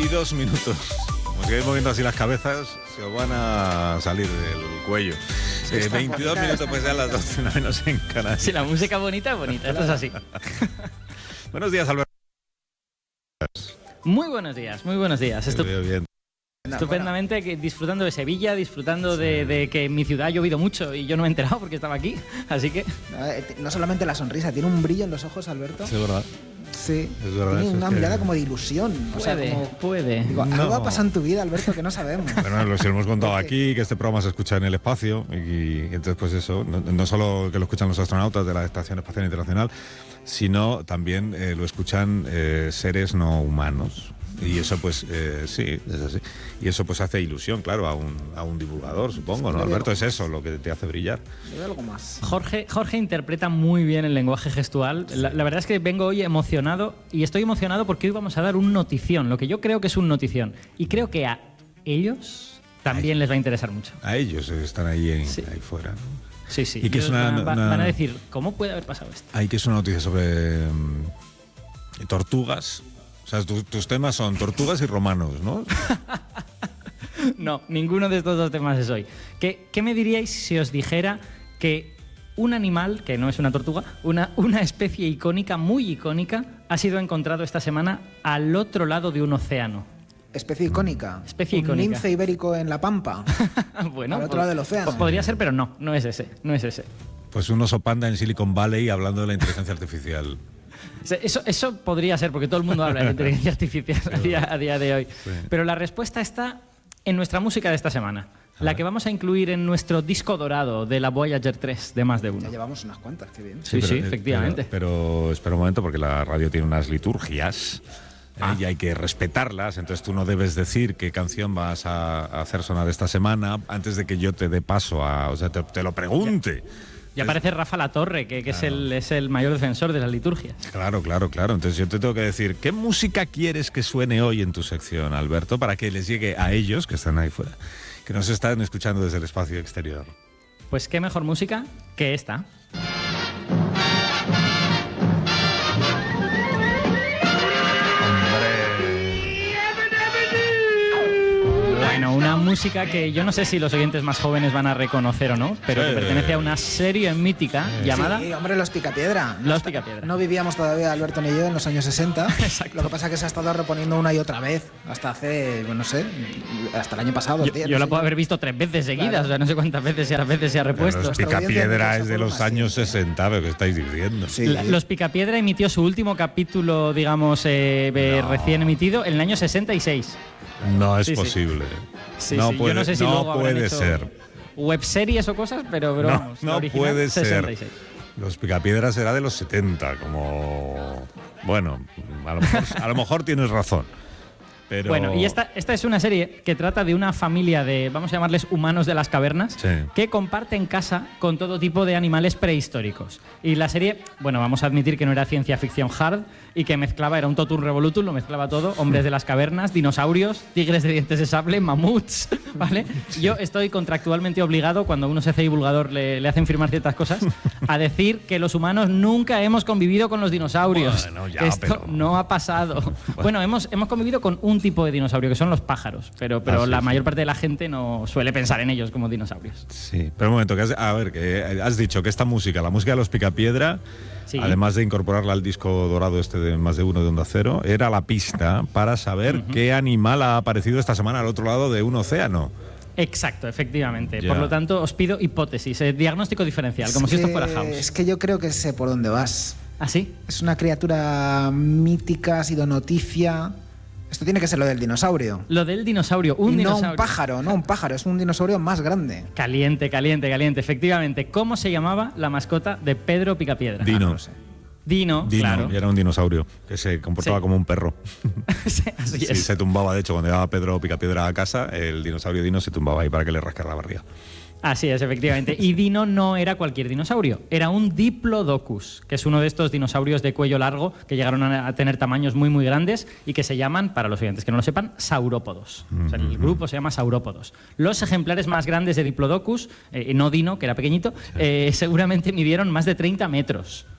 22 minutos. Como sigáis moviendo así las cabezas, se os van a salir del cuello. 22 minutos, pues ya las 12 menos en Canarias. Sí, la música bonita es bonita, esto es así. Buenos días, Alberto. Muy buenos días, muy buenos días. Bien. Estupendamente, disfrutando de Sevilla, disfrutando de que en mi ciudad ha llovido mucho y yo no me he enterado porque estaba aquí, así que... No solamente la sonrisa, tiene un brillo en los ojos, Alberto. Sí, es verdad. Sí, es verdad, tiene una mirada como de ilusión. Puede. Digo, algo ha pasado en tu vida, Alberto, que no sabemos. Bueno, lo hemos contado aquí, que este programa se escucha en el espacio y entonces pues eso, no solo que lo escuchan los astronautas de la Estación Espacial Internacional, sino también lo escuchan seres no humanos. Y eso pues sí, es así. Y eso pues hace ilusión, claro, a un divulgador, supongo, ¿no, Alberto? Es eso lo que te hace brillar. Debe algo más. Jorge interpreta muy bien el lenguaje gestual. Sí. La verdad es que vengo hoy emocionado y estoy emocionado porque hoy vamos a dar un notición, lo que yo creo que es un notición. Y creo que a ellos también les va a interesar mucho. A ellos están ahí fuera, ¿no? Sí. Y que es van a decir, ¿cómo puede haber pasado esto? Hay que es una noticia sobre tortugas. O sea, tus temas son tortugas y romanos, ¿no? No, ninguno de estos dos temas es hoy. ¿Qué me diríais si os dijera que un animal, que no es una tortuga, una especie icónica, muy icónica, ha sido encontrado esta semana al otro lado de un océano? Especie icónica. Un lince ibérico en la Pampa. Bueno, al otro lado del océano. Podría ser, pero no es ese. Pues un oso panda en Silicon Valley hablando de la inteligencia artificial. Eso podría ser, porque todo el mundo habla de inteligencia artificial a día de hoy. Sí. Pero la respuesta está en nuestra música de esta semana, la que vamos a incluir en nuestro disco dorado de la Voyager 3 de Más de Uno. Ya llevamos unas cuantas, qué bien. Sí, efectivamente. Pero espera un momento, porque la radio tiene unas liturgias y hay que respetarlas. Entonces tú no debes decir qué canción vas a hacer sonar esta semana antes de que yo te dé paso te lo pregunte. Ya aparece Rafa Latorre, que claro, es el mayor defensor de las liturgias. Claro. Entonces yo te tengo que decir, ¿qué música quieres que suene hoy en tu sección, Alberto, para que les llegue a ellos, que están ahí fuera, que nos están escuchando desde el espacio exterior? Pues qué mejor música que esta. Bueno, una música que yo no sé si los oyentes más jóvenes van a reconocer o no, pero que pertenece a una serie mítica llamada... Sí, hombre, Los Picapiedra. Los Picapiedra. No vivíamos todavía, Alberto ni yo, en los años 60. Exacto. Lo que pasa es que se ha estado reponiendo una y otra vez, hasta hace, no sé, hasta el año pasado. Yo la puedo haber visto 3 veces seguidas, claro. O sea, no sé cuántas veces se ha repuesto. Pero Los Picapiedra es de los años 60, ¿qué estáis diciendo? Sí. Los Picapiedra emitió su último capítulo, digamos, recién emitido en el año 66. No es posible. Sí, yo no sé si luego puede ser. Webseries o cosas, pero vamos, no puede 66. Ser. Los Picapiedras será de los 70, como... Bueno, a lo mejor tienes razón. Pero... Bueno, y esta es una serie que trata de una familia de, vamos a llamarles humanos de las cavernas, que comparten casa con todo tipo de animales prehistóricos. Y la serie, bueno, vamos a admitir que no era ciencia ficción hard y que era un totum revolutum, lo mezclaba todo, hombres de las cavernas, dinosaurios, tigres de dientes de sable, mamuts, ¿vale? Yo estoy contractualmente obligado, cuando uno se hace divulgador le hacen firmar ciertas cosas, a decir que los humanos nunca hemos convivido con los dinosaurios. Bueno, Esto no ha pasado. Bueno, hemos convivido con un tipo de dinosaurio, que son los pájaros, pero la mayor parte de la gente no suele pensar en ellos como dinosaurios. Sí, pero un momento, que has dicho que esta música, la música de Los Picapiedra, además de incorporarla al disco dorado de Más de Uno de Onda Cero, era la pista para saber qué animal ha aparecido esta semana al otro lado de un océano. Exacto, efectivamente. Por lo tanto, os pido hipótesis, diagnóstico diferencial, como si esto fuera House. Es que yo creo que sé por dónde vas. ¿Ah, sí? Es una criatura mítica, ha sido noticia. Esto tiene que ser lo del dinosaurio. Lo del dinosaurio, dinosaurio. No un pájaro, es un dinosaurio más grande. Caliente, efectivamente. ¿Cómo se llamaba la mascota de Pedro Picapiedra? Dino. No lo sé. Dino, claro. Y era un dinosaurio que se comportaba como un perro. Así es. Se tumbaba, de hecho, cuando llegaba Pedro Picapiedra a casa, el dinosaurio Dino se tumbaba ahí para que le rascara la barriga. Así es, efectivamente. Y Dino no era cualquier dinosaurio, era un Diplodocus, que es uno de estos dinosaurios de cuello largo que llegaron a tener tamaños muy, muy grandes y que se llaman, para los oyentes que no lo sepan, saurópodos. O sea, el grupo se llama saurópodos. Los ejemplares más grandes de Diplodocus, no Dino, que era pequeñito, seguramente midieron más de 30 metros.